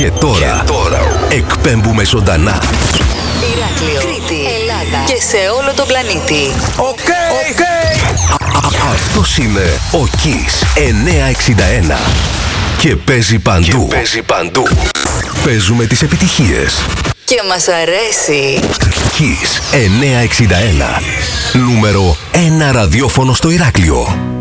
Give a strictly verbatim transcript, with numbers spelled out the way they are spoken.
Και τώρα, και τώρα εκπέμπουμε ζωντανά. Ηράκλειο, Κρήτη, Ελλάδα και σε όλο τον πλανήτη. Οκ, οκ. Αυτός είναι ο Kiss εννιακόσια εξήντα ένα. Και παίζει παντού. Και παίζει παντού. Παίζουμε τις επιτυχίες. Και μας αρέσει. Kiss εννιακόσια εξήντα ένα. Νούμερο ένα ραδιόφωνο στο Ηράκλειο.